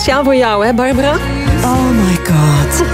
Speciaal voor jou, hè, Barbara? Oh my god.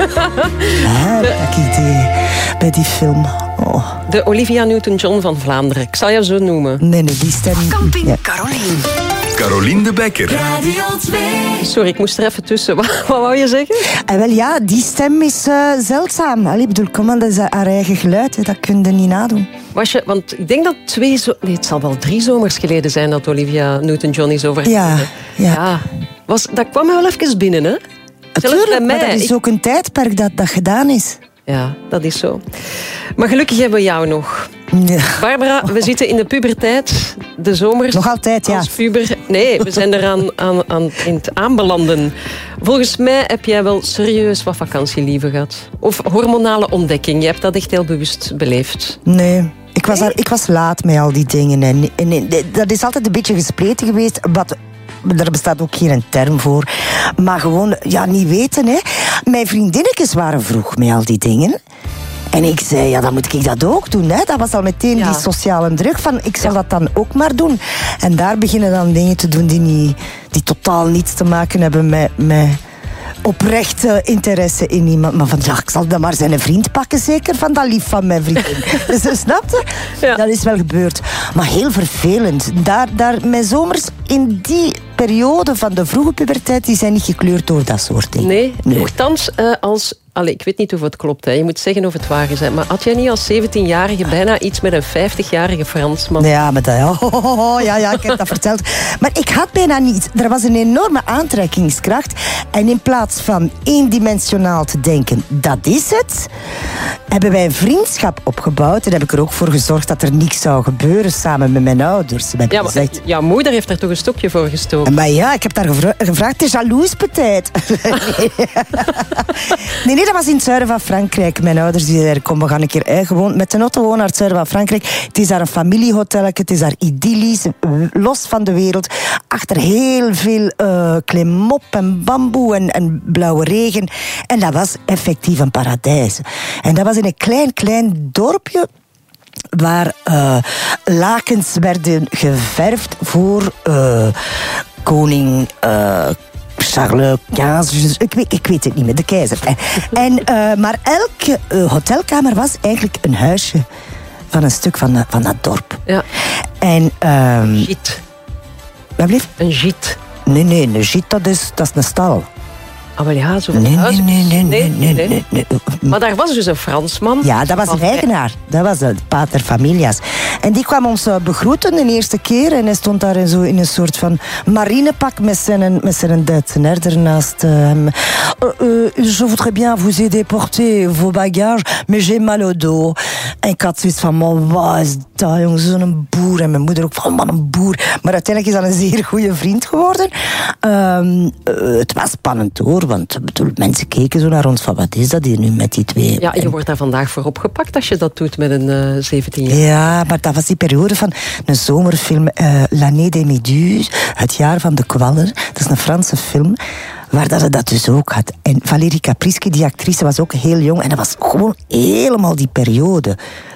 Dat idee bij die film. Oh. De Olivia Newton-John van Vlaanderen. Ik zal jou zo noemen. Nee, die stem. Camping Caroline. Caroline de Bekker. Radio 2. Sorry, ik moest er even tussen. Wat wou je zeggen? Wel ja, die stem is zeldzaam. Allee, ik bedoel, kom aan, dat is haar eigen geluid. Hè. Dat kun je niet nadoen. Want ik denk dat het zal wel 3 zomers geleden zijn dat Olivia Newton-John is overleden. Ja. Dat kwam me wel even binnen, hè? Natuurlijk, maar dat is ook een tijdperk dat gedaan is. Ja, dat is zo. Maar gelukkig hebben we jou nog. Ja. Barbara, we zitten in de puberteit, de zomers. Nog altijd, ja. Als puber. Nee, we zijn eraan in het aanbelanden. Volgens mij heb jij wel serieus wat vakantieliefde gehad. Of hormonale ontdekking. Je hebt dat echt heel bewust beleefd. Nee. Ik was laat met al die dingen. En dat is altijd een beetje gespleten geweest. Daar bestaat ook geen term voor. Maar gewoon, niet weten. Hè. Mijn vriendinnetjes waren vroeg met al die dingen. En ik zei, dan moet ik dat ook doen. Hè. Dat was al meteen die sociale druk van, ik zal dat dan ook maar doen. En daar beginnen dan dingen te doen die totaal niets te maken hebben met oprechte interesse in iemand. Maar van, ik zal dan maar zijn vriend pakken, zeker van dat lief van mijn vriendin. Dus snap je? Ja. Dat is wel gebeurd. Maar heel vervelend. Mijn zomers in die periode van de vroege puberteit, die zijn niet gekleurd door dat soort dingen. Nee. Nochtans, ik weet niet of het klopt, hè. Je moet zeggen of het waar is. Hè. Maar had jij niet als 17-jarige bijna iets met een 50-jarige Fransman? Ja, maar ik heb dat verteld. Maar ik had bijna niets. Er was een enorme aantrekkingskracht. En in plaats van eendimensionaal te denken, dat is het, hebben wij een vriendschap opgebouwd. En heb ik er ook voor gezorgd dat er niks zou gebeuren samen met mijn ouders. Ja, maar jouw moeder heeft er toch een stokje voor gestoken? Maar ja, ik heb daar gevraagd, is jaloers peut-être? Nee, dat was in het zuiden van Frankrijk. Mijn ouders die zeiden, kom, we gaan een keer gewoon met de auto naar het zuiden van Frankrijk. Het is daar een familiehotel, het is daar idyllisch, los van de wereld. Achter heel veel klimop en bamboe en blauwe regen. En dat was effectief een paradijs. En dat was in een klein dorpje waar lakens werden geverfd voor koning Charles XV, ik weet het niet meer, de keizer. Maar elke hotelkamer was eigenlijk een huisje van een stuk van dat dorp. Ja. En gîte. Wat bleef? Een gîte. Nee, een gîte, dat is een stal. Ah, wel ja, zo van huis. Nee. Maar daar was dus een Fransman. Ja, dat was een eigenaar. Dat was de pater familias. En die kwam ons begroeten de eerste keer. En hij stond daar in een soort van marinepak met zijn Duitse herder naast hem. Je voudrais bien vous aider porter vos bagages, mais j'ai mal au dos. En ik had zoiets van, man, wat is dat, jongen? Zo'n boer. En mijn moeder ook van, man, een boer. Maar uiteindelijk is dat een zeer goede vriend geworden. Het was spannend hoor. Want mensen keken zo naar ons van, wat is dat hier nu met die twee? Ja, je wordt daar vandaag voor opgepakt als je dat doet met een 17-jarige. Ja, maar dat was die periode van een zomerfilm, L'année des Méduses, het jaar van de kwallen. Dat is een Franse film, waar dat het dus ook had. En Valérie Caprisky, die actrice, was ook heel jong. En dat was gewoon helemaal die periode.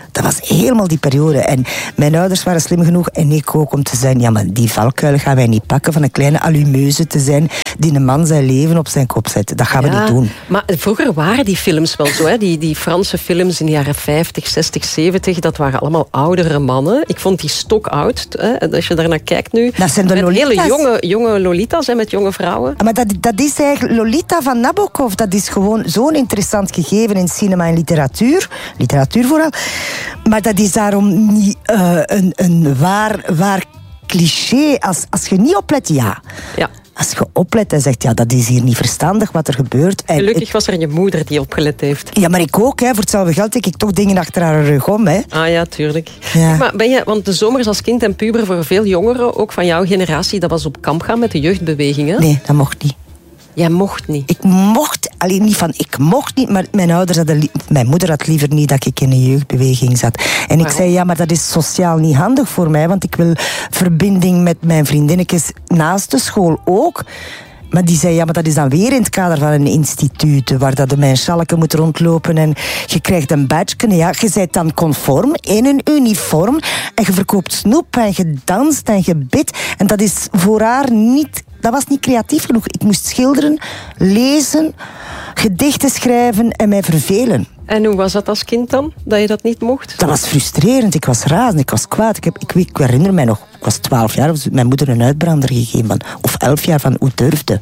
En mijn ouders waren slim genoeg, en ik ook, om te zeggen, ja, maar die valkuil gaan wij niet pakken, van een kleine allumeuze te zijn die een man zijn leven op zijn kop zet. Dat gaan we niet doen. Maar vroeger waren die films wel zo, hè? Die Franse films in de jaren 50, 60, 70, dat waren allemaal oudere mannen. Ik vond die stokoud, hè? Als je daarnaar kijkt nu. Dat zijn de Lolitas. Hele jonge Lolitas, hè, met jonge vrouwen. Maar dat is eigenlijk Lolita van Nabokov. Dat is gewoon zo'n interessant gegeven in cinema en literatuur vooral. Maar dat is daarom niet een waar cliché. Als je niet oplet, ja. Als je oplet en zegt, ja, dat is hier niet verstandig wat er gebeurt. En gelukkig was er je moeder die opgelet heeft. Ja, maar ik ook. Hè. Voor hetzelfde geld denk ik toch dingen achter haar rug om. Hè. Ah ja, tuurlijk. Ja. Maar want de zomers als kind en puber voor veel jongeren, ook van jouw generatie, dat was op kamp gaan met de jeugdbewegingen. Nee, dat mocht niet. Jij mocht niet? Ik mocht, alleen niet van ik mocht niet, maar mijn moeder had liever niet dat ik in een jeugdbeweging zat. En ik zei, ja, maar dat is sociaal niet handig voor mij, want ik wil verbinding met mijn vriendinnetjes naast de school ook. Maar die zei, ja, maar dat is dan weer in het kader van een instituut, waar dat de menschalken moet rondlopen en je krijgt een badge. Ja, je bent dan conform in een uniform en je verkoopt snoep en je danst en je bidt. En dat is voor haar niet dat was niet creatief genoeg. Ik moest schilderen, lezen, gedichten schrijven en mij vervelen. En hoe was dat als kind dan, dat je dat niet mocht? Dat was frustrerend, ik was razend, ik was kwaad. Ik herinner mij nog, ik was 12 jaar, mijn moeder een uitbrander gegeven. Of 11 jaar, van hoe durfde.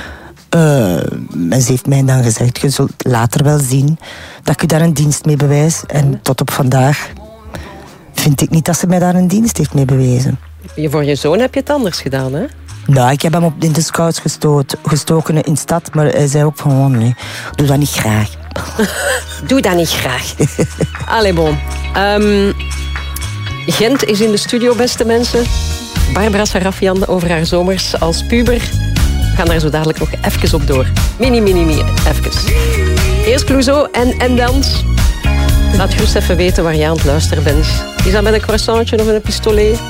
En ze heeft mij dan gezegd, je zult later wel zien dat ik je daar een dienst mee bewijs. En tot op vandaag vind ik niet dat ze mij daar een dienst heeft mee bewezen. Voor je zoon heb je het anders gedaan, hè? Nou, ik heb hem in de scouts gestoken in de stad, maar hij zei ook van, oh nee, doe dat niet graag. Doe dat niet graag. Allee, bon. Gent is in de studio, beste mensen. Barbara Sarafian over haar zomers als puber. We gaan daar zo dadelijk nog even op door. Mini, even. Eerst Clouseau en dans. Laat gerust even weten waar je aan het luisteren bent. Is dat met een croissantje of een pistolet?